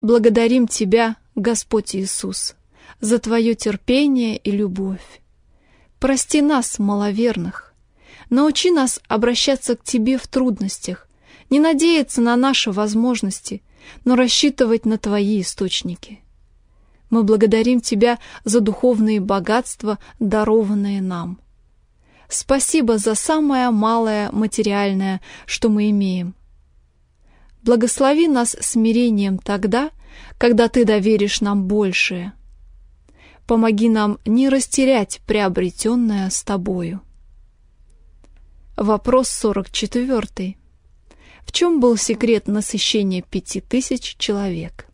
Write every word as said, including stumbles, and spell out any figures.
Благодарим Тебя, Господь Иисус, за Твое терпение и любовь. Прости нас, маловерных. Научи нас обращаться к Тебе в трудностях, не надеяться на наши возможности, но рассчитывать на Твои источники. Мы благодарим Тебя за духовные богатства, дарованные нам. Спасибо за самое малое материальное, что мы имеем. Благослови нас смирением тогда, когда Ты доверишь нам большее. Помоги нам не растерять приобретенное с Тобою. Вопрос сорок четвёртый. В чем был секрет насыщения пяти тысяч человек?